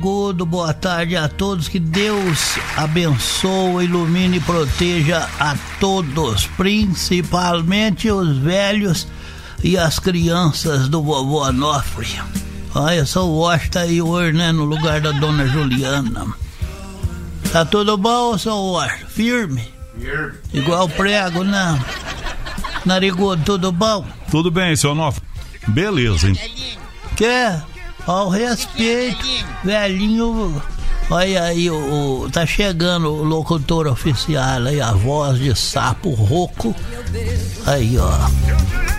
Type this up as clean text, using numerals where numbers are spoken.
Boa tarde a todos, que Deus abençoe, ilumine e proteja a todos, principalmente os velhos e as crianças do vovô Onofre. Olha, só o Washington aí hoje, né, no lugar da dona Juliana. Tá tudo bom, seu Washington? Firme? Igual prego, né? Narigudo, tudo bom? Tudo bem, seu Onofre. Beleza, hein? Quer? Ao respeito, velhinho. Olha aí, tá chegando o locutor oficial aí, a voz de sapo rouco. Aí, ó.